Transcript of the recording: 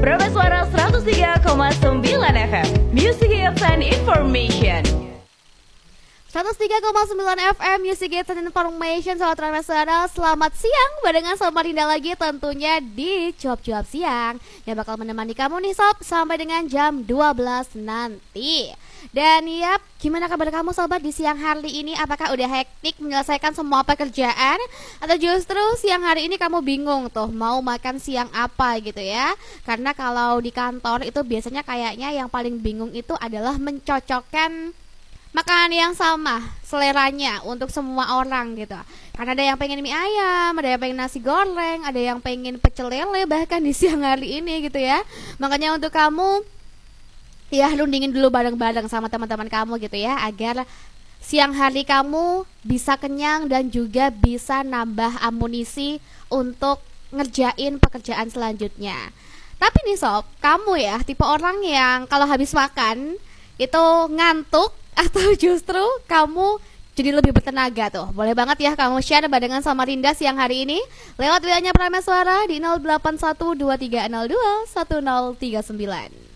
Suara 103,9 FM Music Hits and Information. 103,9 FM Music Hits and Information. Sahabat Prameswara, selamat siang. Barengan sama Linda lagi tentunya di Cuap-Cuap Siang yang bakal menemani kamu nih sob sampai dengan jam 12 nanti. Dan yap, gimana kabar kamu sobat di siang hari ini? Apakah udah hektik menyelesaikan semua pekerjaan? Atau justru siang hari ini kamu bingung tuh mau makan siang apa gitu ya? Karena kalau di kantor itu biasanya kayaknya yang paling bingung itu adalah mencocokkan makanan yang sama seleranya untuk semua orang gitu. Karena ada yang pengen mie ayam, ada yang pengen nasi goreng, ada yang pengen pecel lele bahkan di siang hari ini gitu ya. Makanya untuk kamu ya rundingin dulu bareng-bareng sama teman-teman kamu gitu ya, agar siang hari kamu bisa kenyang dan juga bisa nambah amunisi untuk ngerjain pekerjaan selanjutnya. Tapi nih sob, kamu ya tipe orang yang kalau habis makan itu ngantuk atau justru kamu jadi lebih bertenaga tuh? Boleh banget ya kamu share barengan sama Rinda siang hari ini lewat WA-nya Prameswara di 081230210039.